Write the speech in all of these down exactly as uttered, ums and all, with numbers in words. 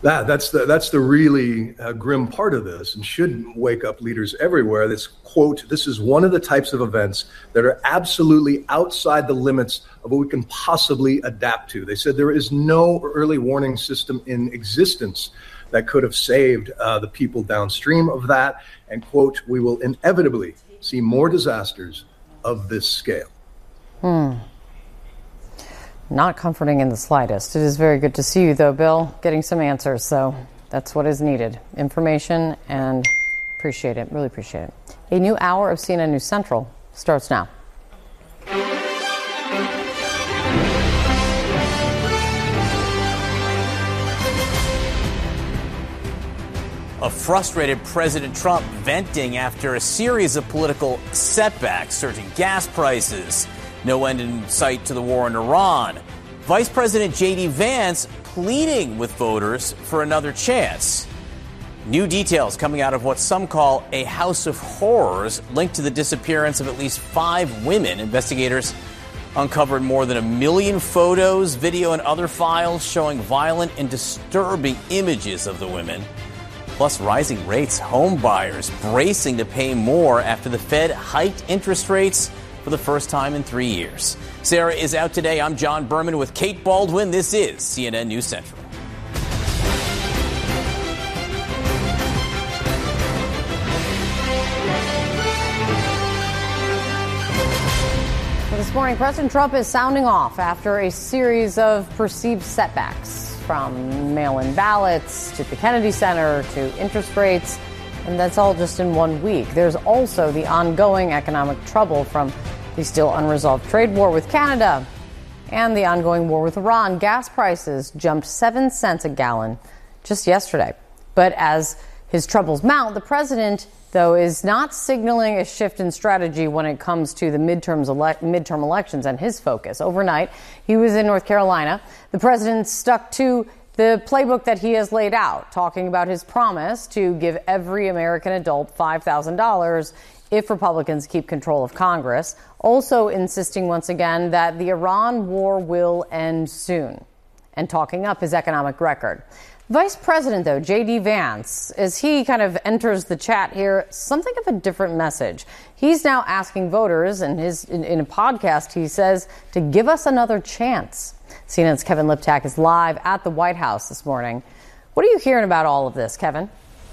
That, that's the that's the really uh, grim part of this, and should wake up leaders everywhere. This quote, this is one of the types of events that are absolutely outside the limits of what we can possibly adapt to. They said there is no early warning system in existence that could have saved uh, the people downstream of that. And quote, we will inevitably see more disasters of this scale. Hmm. Not comforting in the slightest. It is very good to see you, though, Bill, getting some answers. So that's what is needed. Information, and appreciate it. Really appreciate it. A new hour of C N N News Central starts now. A frustrated President Trump venting after a series of political setbacks, surging gas prices, no end in sight to the war in Iran. Vice President J D Vance pleading with voters for another chance. New details coming out of what some call a house of horrors linked to the disappearance of at least five women. Investigators uncovered more than a million photos, video, and other files showing violent and disturbing images of the women. Plus, rising rates, home buyers bracing to pay more after the Fed hiked interest rates for the first time in three years. Sarah is out today. I'm John Berman with Kate Baldwin. This is C N N News Central. Well, this morning, President Trump is sounding off after a series of perceived setbacks, from mail-in ballots to the Kennedy Center to interest rates. And that's all just in one week. There's also the ongoing economic trouble from the still unresolved trade war with Canada and the ongoing war with Iran. Gas prices jumped seven cents a gallon just yesterday. But as his troubles mount, the president, though, is not signaling a shift in strategy when it comes to the midterms ele- midterm elections and his focus. Overnight, he was in North Carolina. The president stuck to the playbook that he has laid out, talking about his promise to give every American adult five thousand dollars if Republicans keep control of Congress, also insisting once again that the Iran war will end soon, and talking up his economic record. Vice President, though, J D Vance, as he kind of enters the chat here, something of a different message. He's now asking voters, and his in, in a podcast, he says, to give us another chance. C N N's Kevin Liptak is live at the White House this morning. What are you hearing about all of this, Kevin?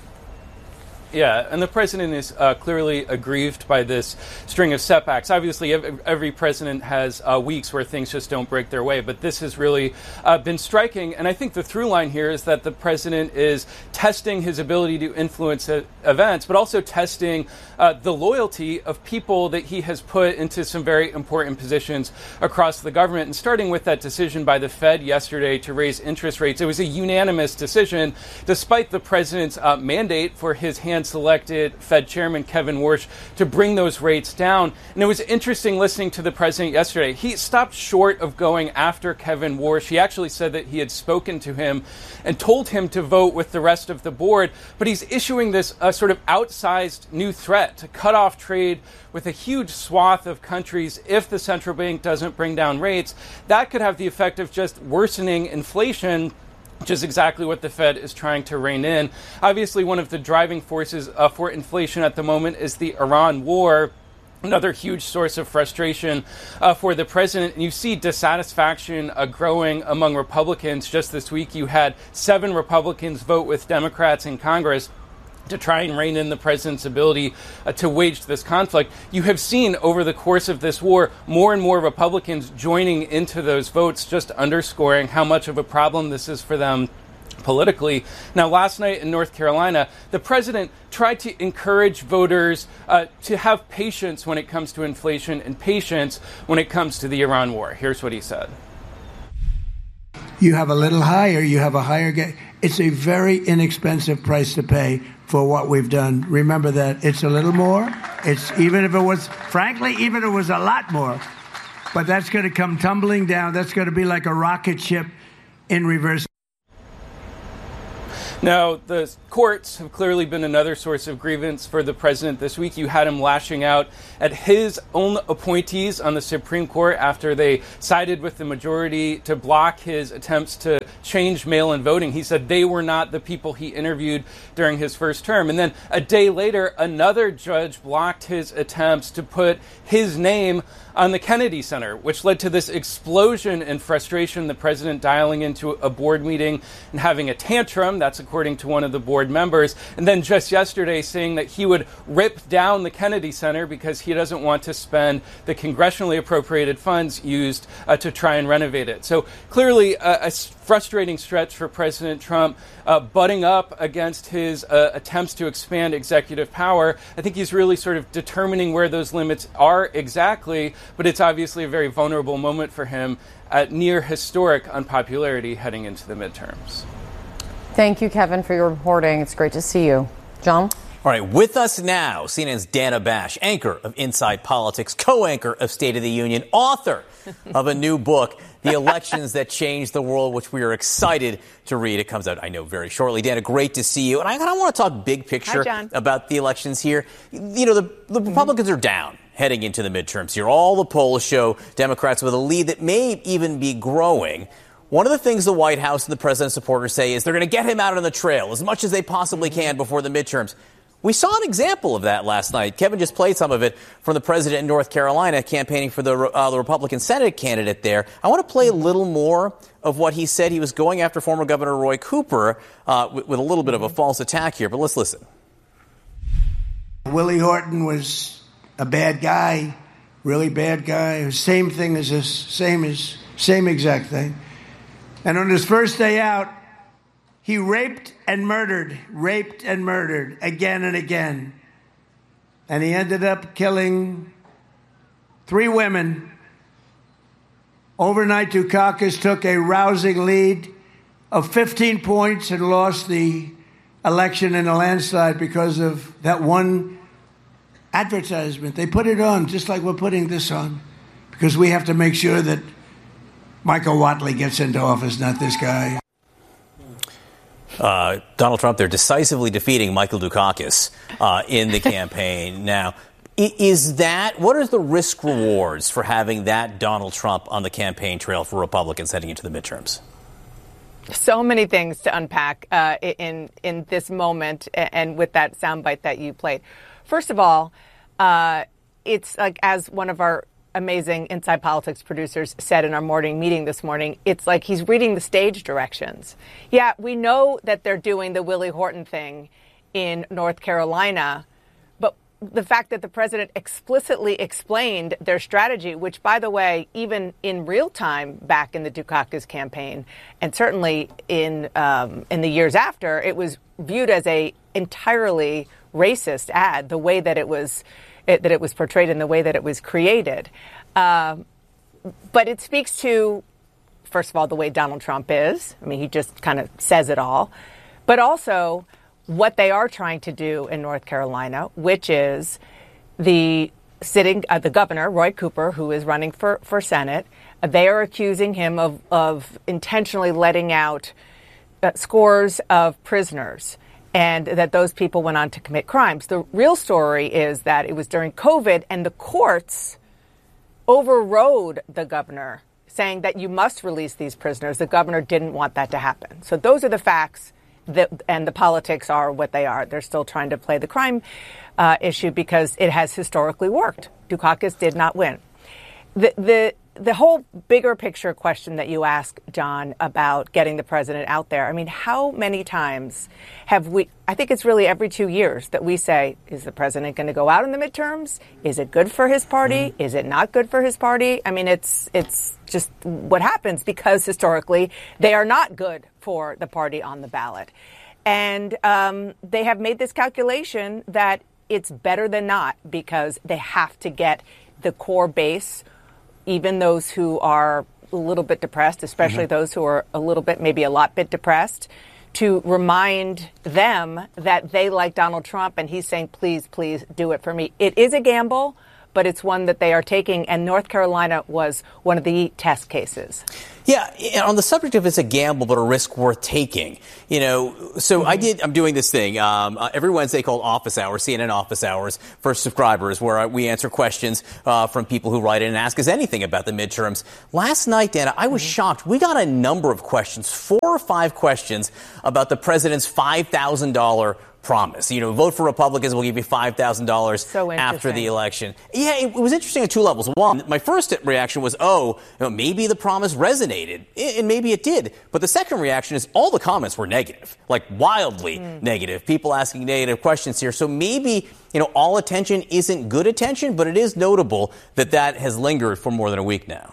Yeah, and the president is uh, clearly aggrieved by this string of setbacks. Obviously, every, every president has uh, weeks where things just don't break their way, but this has really uh, been striking. And I think the through line here is that the president is testing his ability to influence uh, events, but also testing uh, the loyalty of people that he has put into some very important positions across the government. And starting with that decision by the Fed yesterday to raise interest rates, it was a unanimous decision, despite the president's uh, mandate for his hand selected Fed Chairman Kevin Warsh to bring those rates down. And it was interesting listening to the president yesterday. He stopped short of going after Kevin Warsh. He actually said that he had spoken to him and told him to vote with the rest of the board. But he's issuing this uh, sort of outsized new threat to cut off trade with a huge swath of countries if the central bank doesn't bring down rates. That could have the effect of just worsening inflation, which is exactly what the Fed is trying to rein in. Obviously, one of the driving forces uh, for inflation at the moment is the Iran war, another huge source of frustration uh, for the president. And you see dissatisfaction uh, growing among Republicans. Just this week, you had seven Republicans vote with Democrats in Congress to try and rein in the president's ability uh, to wage this conflict. You have seen over the course of this war more and more Republicans joining into those votes, just underscoring how much of a problem this is for them politically. Now, last night in North Carolina, the president tried to encourage voters uh, to have patience when it comes to inflation and patience when it comes to the Iran war. Here's what he said. You have a little higher, you have a higher ga- it's a very inexpensive price to pay for what we've done. Remember that it's a little more. It's even if it was, frankly, even if it was a lot more. But that's going to come tumbling down. That's going to be like a rocket ship in reverse. Now, the courts have clearly been another source of grievance for the president this week. You had him lashing out at his own appointees on the Supreme Court after they sided with the majority to block his attempts to change mail-in voting. He said they were not the people he interviewed during his first term. And then a day later, another judge blocked his attempts to put his name on the Kennedy Center, which led to this explosion in frustration, the president dialing into a board meeting and having a tantrum. That's according to one of the board members. And then just yesterday saying that he would rip down the Kennedy Center because he doesn't want to spend the congressionally appropriated funds used uh, to try and renovate it. So clearly a, a frustrating stretch for President Trump, uh, butting up against his uh, attempts to expand executive power. I think he's really sort of determining where those limits are exactly, but it's obviously a very vulnerable moment for him at near historic unpopularity heading into the midterms. Thank you, Kevin, for your reporting. It's great to see you. John? All right, with us now, C N N's Dana Bash, anchor of Inside Politics, co-anchor of State of the Union, author of a new book, The Elections That Changed the World, which we are excited to read. It comes out, I know, very shortly. Dana, great to see you. And I kind of want to talk big picture Hi, about the elections here. You know, the, the Republicans are down heading into the midterms here. All the polls show Democrats with a lead that may even be growing. One of the things the White House and the president's supporters say is they're going to get him out on the trail as much as they possibly can before the midterms. We saw an example of that last night. Kevin just played some of it from the president in North Carolina campaigning for the, uh, the Republican Senate candidate there. I want to play a little more of what he said. He was going after former Governor Roy Cooper uh, with, with a little bit of a false attack here, but let's listen. Willie Horton was a bad guy, really bad guy. Same thing as this, same as same exact thing. And on his first day out, he raped and murdered, raped and murdered again and again. And he ended up killing three women. Overnight, Dukakis took a rousing lead of fifteen points and lost the election in a landslide because of that one advertisement. They put it on just like we're putting this on because we have to make sure that Michael Whatley gets into office, not this guy. Uh, Donald Trump, they're decisively defeating Michael Dukakis uh, in the campaign. Now, is that, what are the risk rewards for having that Donald Trump on the campaign trail for Republicans heading into the midterms? So many things to unpack uh, in in this moment and with that soundbite that you played. First of all, uh, it's like, as one of our amazing Inside Politics producers said in our morning meeting this morning, it's like he's reading the stage directions. Yeah, we know that they're doing the Willie Horton thing in North Carolina, but the fact that the president explicitly explained their strategy, which, by the way, even in real time back in the Dukakis campaign, and certainly in um, in the years after, it was viewed as a entirely racist ad, the way that it was It, that it was portrayed in the way that it was created. Um, but it speaks to, first of all, the way Donald Trump is. I mean, he just kind of says it all. But also what they are trying to do in North Carolina, which is the sitting, uh, the governor, Roy Cooper, who is running for, for Senate, uh, they are accusing him of, of intentionally letting out uh, scores of prisoners, and that those people went on to commit crimes. The real story is that it was during COVID, and the courts overrode the governor, saying that you must release these prisoners. The governor didn't want that to happen. So those are the facts, that, and the politics are what they are. They're still trying to play the crime uh, issue because it has historically worked. Dukakis did not win. The, the The whole bigger picture question that you ask, John, about getting the president out there. I mean, how many times have we, I think it's really every two years that we say, is the president going to go out in the midterms? Is it good for his party? Mm-hmm. Is it not good for his party? I mean, it's it's just what happens because historically they are not good for the party on the ballot. And um, they have made this calculation that it's better than not because they have to get the core base, even those who are a little bit depressed, especially mm-hmm. those who are a little bit, maybe a lot bit depressed, to remind them that they like Donald Trump and he's saying, please, please do it for me. It is a gamble, but it's one that they are taking, and North Carolina was one of the test cases. Yeah, and on the subject of it's a gamble but a risk worth taking, you know, so mm-hmm. I did, I'm doing this thing um, uh, every Wednesday called Office Hours, C N N Office Hours for subscribers, where uh, we answer questions uh, from people who write in and ask us anything about the midterms. Last night, Dana, I was mm-hmm. shocked. We got a number of questions, four or five questions about the president's five thousand dollars promise. You know, vote for Republicans, we'll give you five thousand dollars so after the election. Yeah, it, it was interesting on two levels. One, my first reaction was, oh, you know, maybe the promise resonated, and maybe it did. But the second reaction is all the comments were negative, like wildly mm. negative. People asking negative questions here. So maybe, you know, all attention isn't good attention, but it is notable that that has lingered for more than a week now.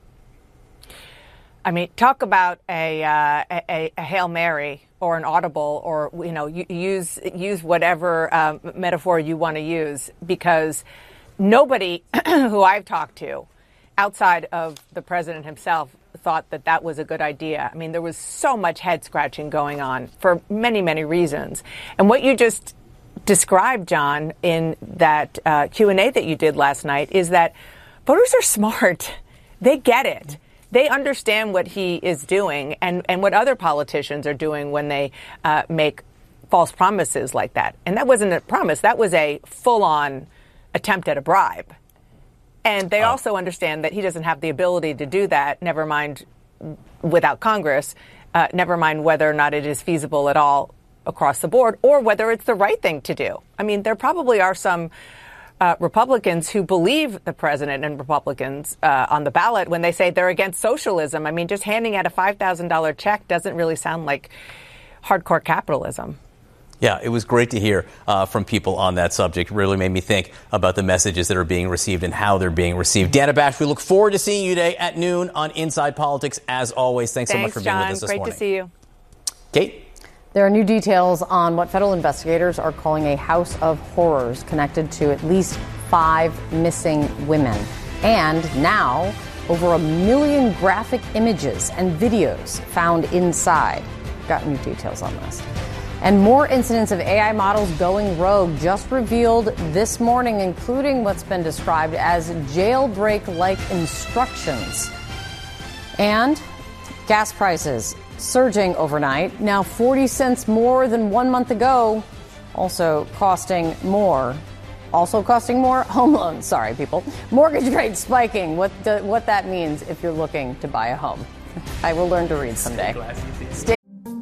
I mean, talk about a, uh, a, a Hail Mary or an audible, or, you know, use use whatever um, metaphor you want to use, because nobody who I've talked to outside of the president himself thought that that was a good idea. I mean, there was so much head scratching going on for many, many reasons. And what you just described, John, in that uh, Q and A that you did last night is that voters are smart. They get it. They understand what he is doing and, and what other politicians are doing when they uh, make false promises like that. And that wasn't a promise. That was a full-on attempt at a bribe. And they oh. also understand that he doesn't have the ability to do that, never mind without Congress, uh, never mind whether or not it is feasible at all across the board, or whether it's the right thing to do. I mean, there probably are some Uh, Republicans who believe the president and Republicans uh, on the ballot when they say they're against socialism. I mean, just handing out a five thousand dollars check doesn't really sound like hardcore capitalism. Yeah, it was great to hear uh, from people on that subject. Really made me think about the messages that are being received and how they're being received. Dana Bash, we look forward to seeing you today at noon on Inside Politics. As always, thanks, thanks so much for John. being with us this great morning. Great to see you. Kate? There are new details on what federal investigators are calling a house of horrors connected to at least five missing women. And now, over a million graphic images and videos found inside. Got new details on this. And more incidents of A I models going rogue just revealed this morning, including what's been described as jailbreak-like instructions. And gas prices surging overnight, now forty cents more than one month ago, also costing more. Also costing more home loans. Sorry, people. Mortgage rates spiking. What the, what that means if you're looking to buy a home. I will learn to read someday. Stay